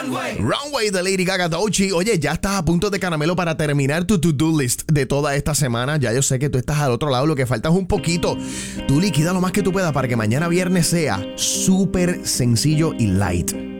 Runway de Lady Gaga Doechii. Oye, ya estás a punto de caramelo para terminar tu to-do list de toda esta semana. Ya yo sé que tú estás al otro lado, lo que falta es un poquito. Tú liquida lo más que tú puedas para que mañana viernes sea súper sencillo y light.